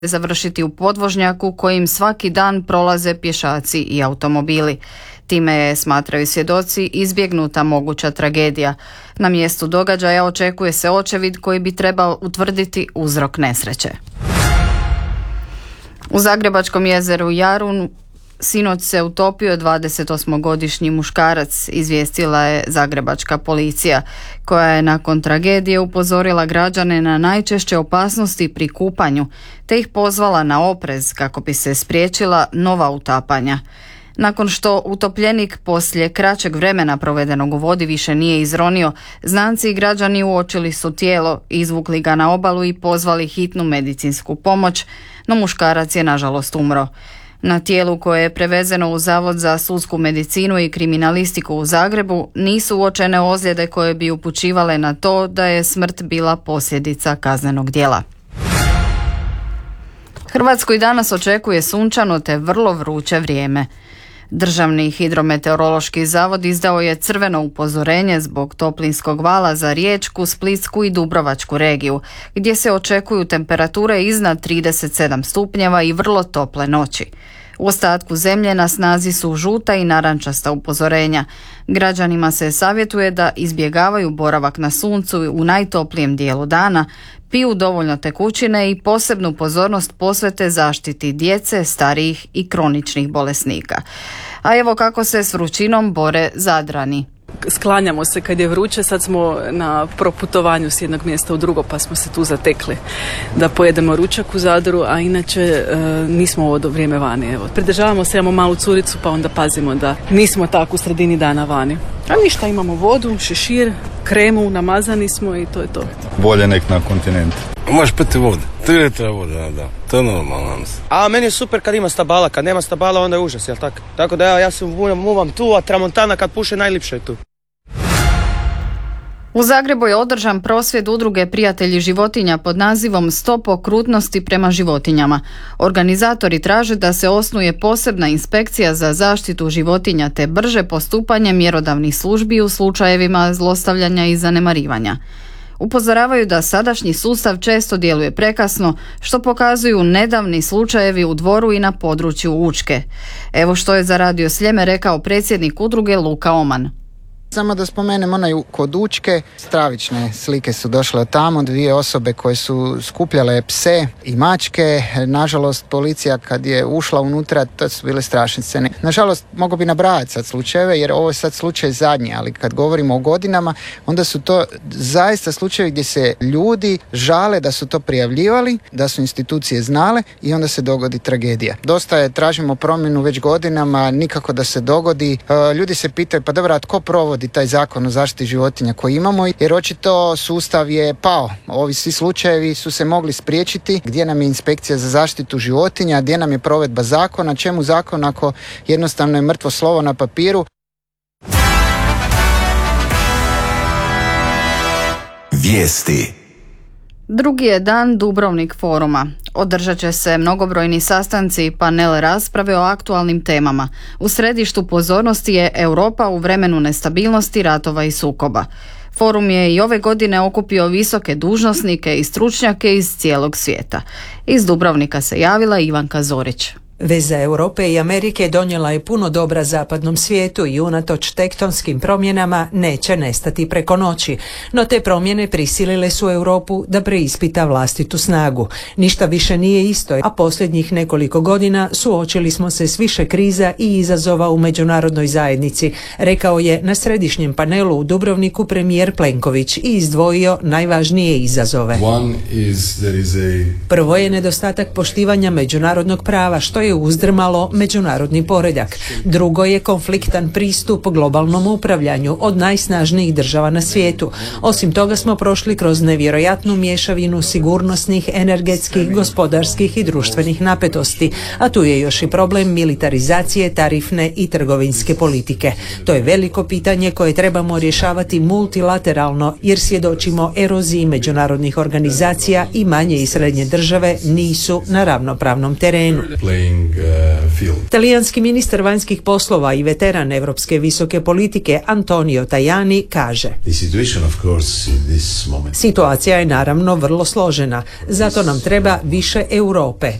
završiti u podvožnjaku kojim svaki dan prolaze pješaci i automobili. Time je, smatraju svjedoci, izbjegnuta moguća tragedija. Na mjestu događaja očekuje se očevid koji bi trebao utvrditi uzrok nesreće. U Zagrebačkom jezeru Jarun sinoć se utopio 28-godišnji muškarac, izvijestila je zagrebačka policija, koja je nakon tragedije upozorila građane na najčešće opasnosti pri kupanju, te ih pozvala na oprez kako bi se spriječila nova utapanja. Nakon što utopljenik poslije kraćeg vremena provedenog u vodi više nije izronio, znanci i građani uočili su tijelo, izvukli ga na obalu i pozvali hitnu medicinsku pomoć, no muškarac je nažalost umro. Na tijelu koje je prevezeno u Zavod za sudsku medicinu i kriminalistiku u Zagrebu nisu uočene ozljede koje bi upućivale na to da je smrt bila posljedica kaznenog djela. Hrvatsku i danas očekuje sunčano te vrlo vruće vrijeme. Državni hidrometeorološki zavod izdao je crveno upozorenje zbog toplinskog vala za Riječku, Splitsku i Dubrovačku regiju, gdje se očekuju temperature iznad 37 stupnjeva i vrlo tople noći. U ostatku zemlje na snazi su žuta i narančasta upozorenja. Građanima se savjetuje da izbjegavaju boravak na suncu u najtoplijem dijelu dana, piju dovoljno tekućine i posebnu pozornost posvete zaštiti djece, starijih i kroničnih bolesnika. A evo kako se s vrućinom bore Zadrani. Sklanjamo se kad je vruće, sad smo na proputovanju s jednog mjesta u drugo pa smo se tu zatekli da pojedemo ručak u Zadru, a inače nismo ovo vrijeme vani. Evo. Pridržavamo se, imamo malu curicu pa onda pazimo da nismo tako u sredini dana vani. A ništa, imamo vodu, šešir, kremu, namazani smo i to je to. Bolje nek na kontinentu. Možeš piti vodu, 3 litra vode, da. To je normalno. A meni je super kad ima stabala, kad nema stabala onda je užas, jel tako? Tako da ja se muvam tu, a tramontana kad puše najlipše je tu. U Zagrebu je održan prosvjed udruge Prijatelji životinja pod nazivom Stop okrutnosti prema životinjama. Organizatori traže da se osnuje posebna inspekcija za zaštitu životinja te brže postupanje mjerodavnih službi u slučajevima zlostavljanja i zanemarivanja. Upozoravaju da sadašnji sustav često djeluje prekasno, što pokazuju nedavni slučajevi u Dvoru i na području Učke. Evo što je za Radio Sljeme rekao predsjednik udruge Luka Oman. Samo da spomenem onaj kod Učke, stravične slike su došle od tamo, 2 osobe koje su skupljale pse i mačke. Nažalost, policija kad je ušla unutra, to su bile strašne scene. Nažalost, mogu bi nabrajati sad slučajeve, jer ovo je sad slučaj zadnji, ali kad govorimo o godinama, onda su to zaista slučajevi gdje se ljudi žale da su to prijavljivali, da su institucije znale i onda se dogodi tragedija. Dosta je, tražimo promjenu već godinama, nikako da se dogodi. Ljudi se pitaju, pa dobro, a tko provodi taj zakon o zaštiti životinja koji imamo, jer očito sustav je pao. Ovi svi slučajevi su se mogli spriječiti. Gdje nam je inspekcija za zaštitu životinja, gdje nam je provedba zakona, čemu zakon ako jednostavno je mrtvo slovo na papiru. Vijesti. Drugi je dan Dubrovnik foruma. Održat će se mnogobrojni sastanci i panel rasprave o aktualnim temama. U središtu pozornosti je Europa u vremenu nestabilnosti, ratova i sukoba. Forum je i ove godine okupio visoke dužnosnike i stručnjake iz cijelog svijeta. Iz Dubrovnika se javila Ivanka Zorić. Veza Europe i Amerike donijela je puno dobra zapadnom svijetu i unatoč tektonskim promjenama neće nestati preko noći. No te promjene prisilile su Europu da preispita vlastitu snagu. Ništa više nije isto, a posljednjih nekoliko godina suočili smo se s više kriza i izazova u međunarodnoj zajednici, rekao je na središnjem panelu u Dubrovniku premijer Plenković i izdvojio najvažnije izazove. Prvo je nedostatak poštivanja međunarodnog prava, što je uzdrmalo međunarodni poredak. Drugo je konfliktan pristup globalnom upravljanju od najsnažnijih država na svijetu. Osim toga smo prošli kroz nevjerojatnu mješavinu sigurnosnih, energetskih, gospodarskih i društvenih napetosti, a tu je još i problem militarizacije, tarifne i trgovinske politike. To je veliko pitanje koje trebamo rješavati multilateralno, jer svjedočimo eroziji međunarodnih organizacija i manje i srednje države nisu na ravnopravnom terenu. Talijanski ministar vanjskih poslova i veteran europske visoke politike Antonio Tajani kaže: situacija je naravno vrlo složena, zato nam treba više Europe,